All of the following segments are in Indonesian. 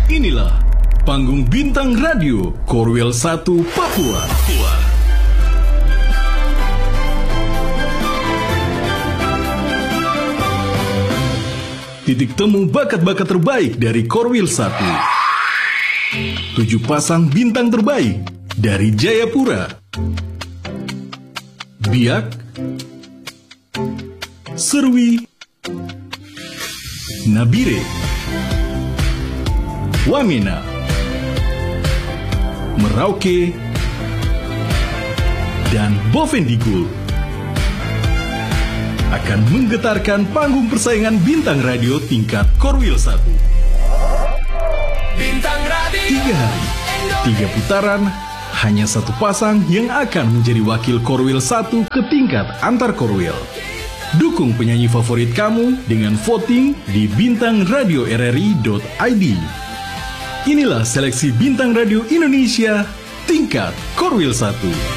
Inilah Panggung Bintang Radio Korwil 1 Papua. Titik temu bakat-bakat terbaik dari Korwil 1. 7 pasang bintang terbaik dari Jayapura, Biak, Serwi, Nabire, Wamena, Merauke, dan Bovendigul akan menggetarkan panggung persaingan bintang radio tingkat Korwil 1. Bintang Radio 3 hari, 3 putaran, hanya 1 pasang yang akan menjadi wakil Korwil 1 ke tingkat antar Korwil. Dukung penyanyi favorit kamu dengan voting di bintangradioRRI.id. Inilah seleksi Bintang Radio Indonesia tingkat Korwil 1.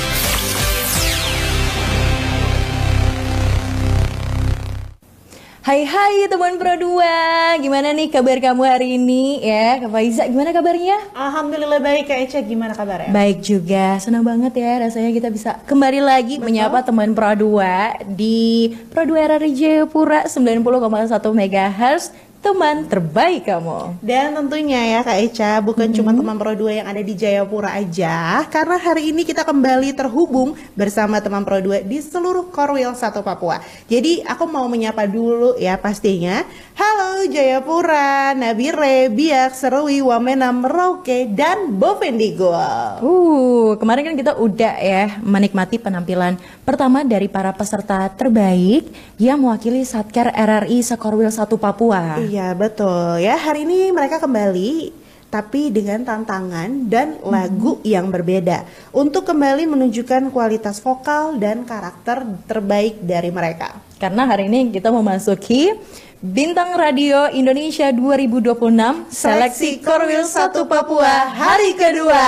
Hai teman Pro 2, gimana nih kabar kamu hari ini ya? Kak Faiza, gimana kabarnya? Alhamdulillah baik, Kak Eca, gimana kabarnya? Baik juga, senang banget ya rasanya kita bisa kembali lagi menyapa teman Pro 2 di Pro 2 RRI Jayapura 90,1 MHz. Teman terbaik kamu. Dan tentunya ya Kak Eca, bukan cuma teman Pro 2 yang ada di Jayapura aja, karena hari ini kita kembali terhubung bersama teman Pro 2 di seluruh Korwil 1 Papua. Jadi aku mau menyapa dulu ya pastinya. Halo Jayapura, Nabire, Biak, Serui, Wamena, Merauke, dan Bovendigul. Kemarin kan kita udah ya menikmati penampilan pertama dari para peserta terbaik yang mewakili Satker RRI Sekorwil 1 Papua. Iya betul ya, hari ini mereka kembali tapi dengan tantangan dan lagu yang berbeda untuk kembali menunjukkan kualitas vokal dan karakter terbaik dari mereka. Karena hari ini kita memasuki Bintang Radio Indonesia 2026 Seleksi Korwil 1 Papua hari kedua.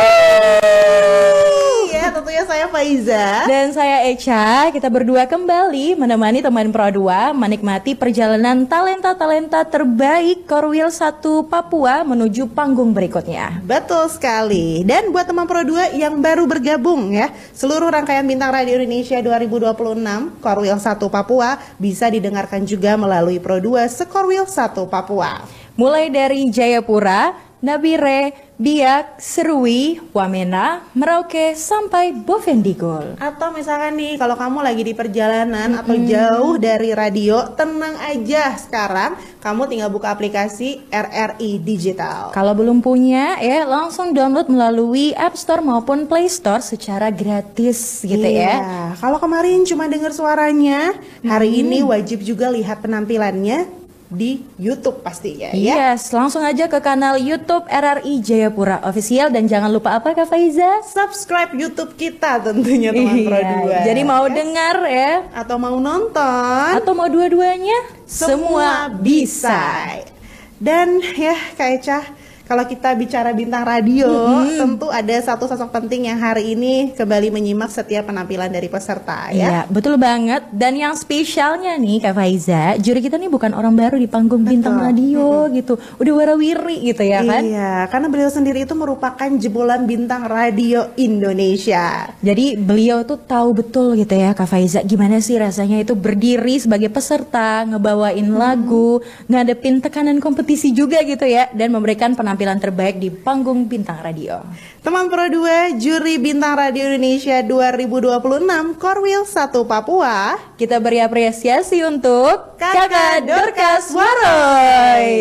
Ya, tentunya saya Faiza dan saya Eca. Kita berdua kembali menemani teman Pro 2 menikmati perjalanan talenta-talenta terbaik Korwil 1 Papua menuju panggung berikutnya. Betul sekali. Dan buat teman Pro 2 yang baru bergabung ya, seluruh rangkaian Bintang Radio Indonesia 2026 Korwil 1 Papua bisa didengarkan juga melalui Pro 2 Sekorwil 1 Papua. Mulai dari Jayapura, Nabire, Biak, Serui, Wamena, Merauke, sampai Bovendigul. Atau misalkan nih, kalau kamu lagi di perjalanan atau jauh dari radio, tenang aja sekarang, kamu tinggal buka aplikasi RRI Digital. Kalau belum punya, ya langsung download melalui App Store maupun Play Store secara gratis gitu ya. Kalau kemarin cuma dengar suaranya, hari ini wajib juga lihat penampilannya di YouTube pastinya ya. Yes, langsung aja ke kanal YouTube RRI Jayapura Official dan jangan lupa apa Kak Faiza? Subscribe YouTube kita tentunya teman Pro 2. Jadi mau dengar ya atau mau nonton atau mau dua-duanya, semua bisa. Dan ya Kak Eca, kalau kita bicara bintang radio, tentu ada satu sosok penting yang hari ini kembali menyimak setiap penampilan dari peserta ya. Iya, betul banget. Dan yang spesialnya nih Kak Faiza, juri kita nih bukan orang baru di panggung bintang radio gitu. Udah warawiri gitu ya kan? Iya, karena beliau sendiri itu merupakan jebolan bintang radio Indonesia. Jadi beliau tuh tahu betul gitu ya Kak Faiza, gimana sih rasanya itu berdiri sebagai peserta, ngebawain lagu, ngadepin tekanan kompetisi juga gitu ya, dan memberikan penampilan terbaik di panggung bintang radio. Teman Pro 2, juri Bintang Radio Indonesia 2026 Korwil 1 Papua, kita beri apresiasi untuk Kakak Dorcas Waroy.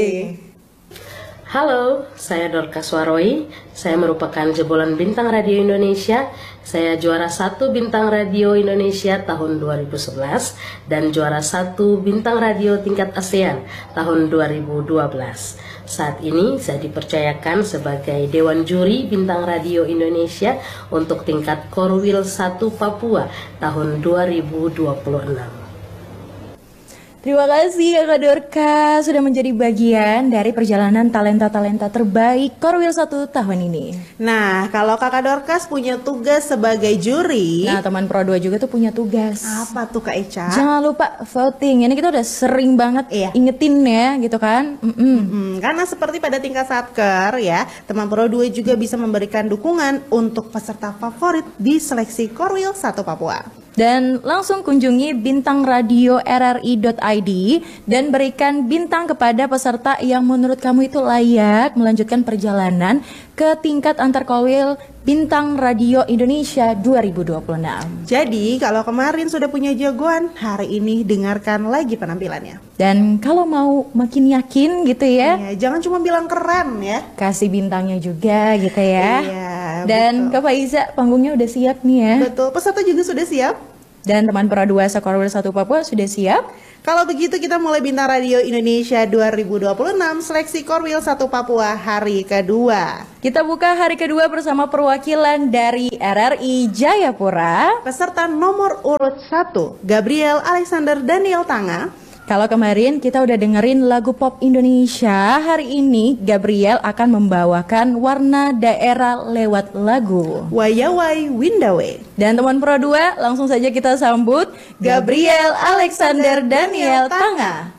Halo, saya Dorcas Waroy. Saya merupakan jebolan Bintang Radio Indonesia. Saya juara 1 Bintang Radio Indonesia tahun 2011 dan juara 1 Bintang Radio tingkat ASEAN tahun 2012. Saat ini saya dipercayakan sebagai Dewan Juri Bintang Radio Indonesia untuk tingkat Korwil 1 Papua tahun 2026. Terima kasih Kakak Dorka sudah menjadi bagian dari perjalanan talenta-talenta terbaik Korwil 1 tahun ini. Nah, kalau Kakak Dorcas punya tugas sebagai juri, Nah, teman Pro 2 juga tuh punya tugas. apa tuh Kak Eca? Jangan lupa voting. Ini kita udah sering banget ingetin ya gitu kan. Karena seperti pada tingkat satker ya, teman Pro 2 juga bisa memberikan dukungan untuk peserta favorit di seleksi Korwil 1 Papua. Dan langsung kunjungi bintangradioRRI.id dan berikan bintang kepada peserta yang menurut kamu itu layak melanjutkan perjalanan ke tingkat antar Korwil Bintang Radio Indonesia 2026. Jadi kalau kemarin sudah punya jagoan, hari ini dengarkan lagi penampilannya. Dan kalau mau makin yakin gitu ya, Jangan cuma bilang keren ya. kasih bintangnya juga gitu ya. Iya, Dan Kak Faiza, panggungnya udah siap nih ya. Betul, peserta juga sudah siap. Dan teman Pro 2 Korwil 1 Papua sudah siap. Kalau begitu kita mulai Bintang Radio Indonesia 2026 seleksi Korwil 1 Papua hari kedua. Kita buka hari kedua bersama perwakilan dari RRI Jayapura. Peserta nomor urut 1, Gabriel Alexander Daniel Tanga. Kalau kemarin kita udah dengerin lagu pop Indonesia, hari ini Gabriel akan membawakan warna daerah lewat lagu Wayawai Windawe. Dan teman Pro 2, langsung saja kita sambut Gabriel Alexander Daniel Tanga.